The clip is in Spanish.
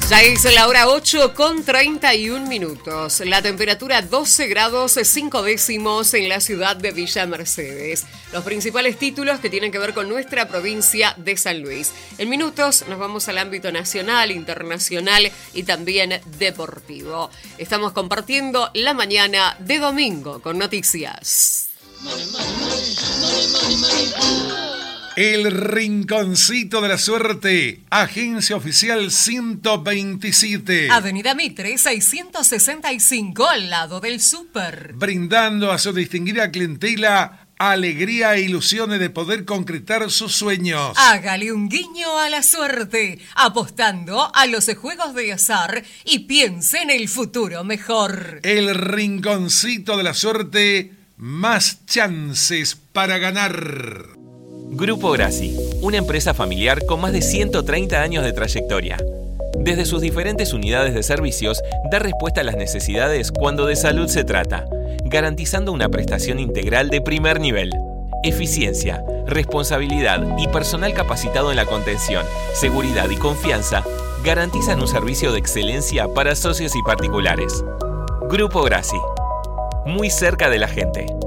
Ya es la hora 8:31. La temperatura 12 grados 5 décimos en la ciudad de Villa Mercedes. Los principales títulos que tienen que ver con nuestra provincia de San Luis. En minutos nos vamos al ámbito nacional, internacional y también deportivo. Estamos compartiendo la mañana de domingo con noticias. El Rinconcito de la Suerte, agencia oficial 127. Avenida Mitre 665, al lado del súper. Brindando a su distinguida clientela alegría e ilusiones de poder concretar sus sueños. Hágale un guiño a la suerte, apostando a los juegos de azar y piense en el futuro mejor. El Rinconcito de la Suerte, más chances para ganar. Grupo Grassi, una empresa familiar con más de 130 años de trayectoria. Desde sus diferentes unidades de servicios, da respuesta a las necesidades cuando de salud se trata, garantizando una prestación integral de primer nivel. Eficiencia, responsabilidad y personal capacitado en la contención, seguridad y confianza garantizan un servicio de excelencia para socios y particulares. Grupo Grassi, muy cerca de la gente.